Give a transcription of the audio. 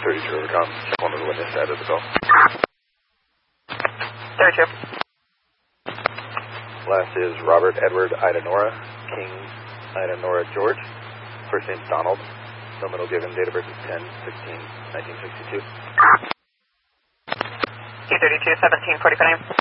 232 Overcom. Check one of the witness side of the call. 32. Last is Robert Edward Ida Nora, King Ida Nora George. First name's Donald. Nominal given, date of birth is 10/16/1962. 232, 1745 name.